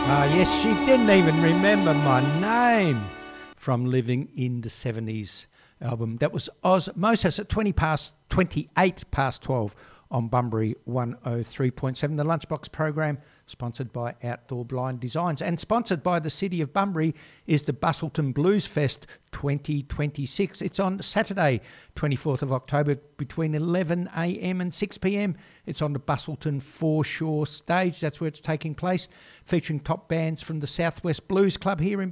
Yes, she didn't even remember my name from Living in the 70s album. That was Oz Moses at 28 past 12 on Bunbury 103.7. The Lunchbox program, sponsored by Outdoor Blind Designs and sponsored by the City of Bunbury, is the Bustleton Blues Fest 2026. It's on Saturday, 24th of October, between 11 a.m. and 6 p.m. It's on the Bustleton Foreshore stage. That's where it's taking place, featuring top bands from the Southwest Blues Club here in